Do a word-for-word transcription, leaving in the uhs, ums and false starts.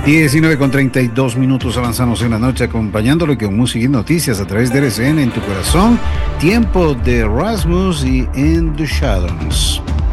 diecinueve con treinta y dos minutos, avanzamos en la noche acompañándolo con música y noticias a través de R C N en tu corazón. Tiempo de Rasmus y In the Shadows.